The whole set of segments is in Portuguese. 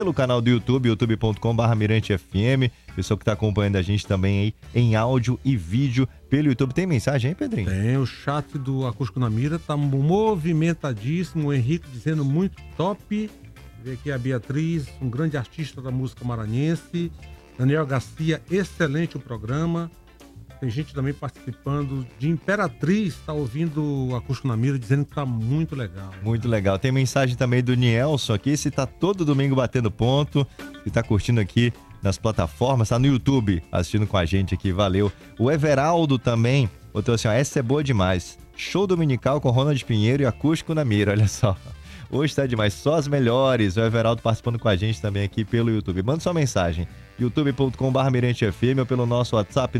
pelo canal do YouTube, youtube.com/mirantefm. Pessoal que está acompanhando a gente também aí em áudio e vídeo pelo YouTube. Tem mensagem aí, Pedrinho? Tem, o chat do Acústico na Mira tá movimentadíssimo. O Henrique dizendo muito top. Vê aqui a Beatriz, um grande artista da música maranhense. Daniel Garcia, excelente o programa. Tem gente também participando de Imperatriz, tá ouvindo o Acústico na Mira, dizendo que tá muito legal. Muito legal. Tem mensagem também do Nielson aqui, se tá todo domingo batendo ponto, se tá curtindo aqui nas plataformas, tá no YouTube assistindo com a gente aqui, valeu. O Everaldo também botou assim, ó, essa é boa demais. Show dominical com Ronald Pinheiro e Acústico na Mira, olha só. Hoje tá demais, só as melhores. O Everaldo participando com a gente também aqui pelo YouTube. Manda sua mensagem, youtube.com/mirantefm ou pelo nosso WhatsApp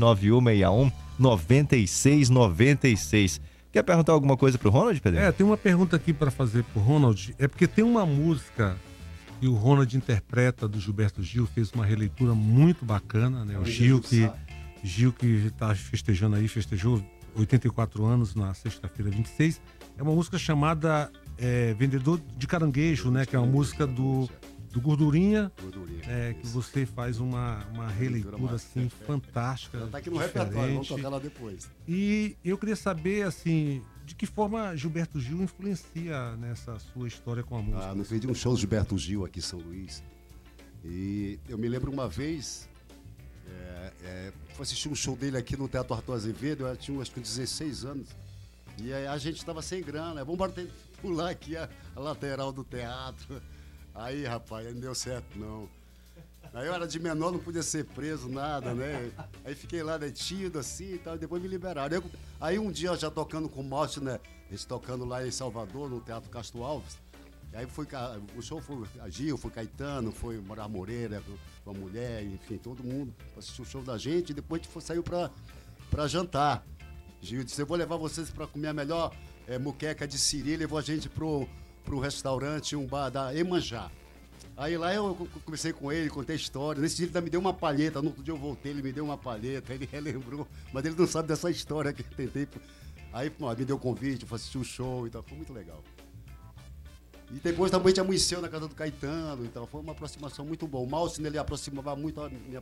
991619696. Quer perguntar alguma coisa pro Ronald, Pedro? Tem uma pergunta aqui para fazer pro Ronald. É porque tem uma música que o Ronald interpreta do Gilberto Gil, fez uma releitura muito bacana, né? O Gil que tá festejou 84 anos na sexta-feira 26. É uma música chamada Vendedor de Caranguejo, né? Que é uma música do Gordurinha, que você faz uma releitura assim fantástica. Ela tá aqui no repertório, vamos tocar lá depois. E eu queria saber assim, de que forma Gilberto Gil influencia nessa sua história com a música. No meio de um show do Gilberto Gil aqui em São Luís. E eu me lembro uma vez, fui assistir um show dele aqui no Teatro Arthur Azevedo, eu tinha acho que 16 anos. E aí a gente estava sem grana, vamos pular aqui a lateral do teatro. Aí, rapaz, não deu certo, não. Aí eu era de menor, não podia ser preso, nada, né? Aí fiquei lá detido, assim, e tal, e depois me liberaram. Aí um dia, já tocando com o Márcio, né? A gente tocando lá em Salvador, no Teatro Castro Alves. E aí o show foi a Gil, foi Caetano, foi Morar Moreira, com a mulher, enfim, todo mundo assistiu o show da gente. E depois a gente saiu pra jantar. Gil disse, eu vou levar vocês pra comer a melhor muqueca de siri, levou a gente pro restaurante, um bar da Emanjá. Aí lá eu comecei com ele, contei a história. Nesse dia ele me deu uma palheta, no outro dia eu voltei, ele me deu uma palheta, ele relembrou, mas ele não sabe dessa história que eu tentei. Aí me deu convite, eu assisti o show e tal, foi muito legal. E depois também a gente amanheceu na casa do Caetano e tal, foi uma aproximação muito boa. O Márcio, ele me aproximava muito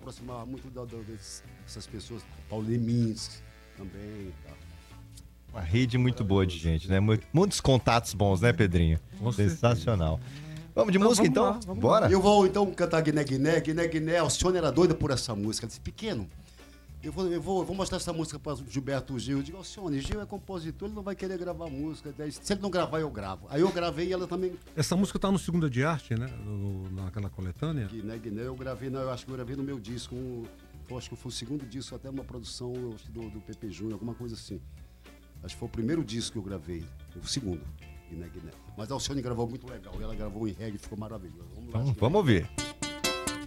dessas pessoas, Paulo Lemins também e tal. Uma rede muito boa de gente, né? Muitos contatos bons, né, Pedrinho? Sensacional. Vamos de música, então? Bora? Eu vou, então, cantar Guiné, Guiné, Guiné, Guiné. Alcione era doida por essa música. Ela disse, pequeno, eu vou mostrar essa música para o Gilberto Gil. Eu digo, Alcione, Gil é compositor, ele não vai querer gravar música. Se ele não gravar, eu gravo. Aí eu gravei e ela também... Essa música tá no Segunda de Arte, né? Naquela coletânea? Guiné, Guiné, eu acho que eu gravei no meu disco. Acho que foi o segundo disco, até uma produção do Pepe Júnior, alguma coisa assim. Acho que foi o primeiro disco que eu gravei, o segundo, Guiné, Guiné. Mas a Alcione gravou muito legal, ela gravou em reggae, ficou maravilhoso. Vamos ver.